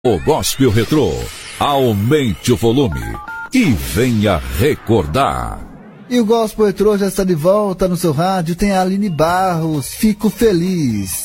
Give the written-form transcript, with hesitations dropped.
O Gospel Retrô. Aumente o volume e venha recordar. E o Gospel Retrô já está de volta no seu rádio. Tem a Aline Barros. Fico feliz.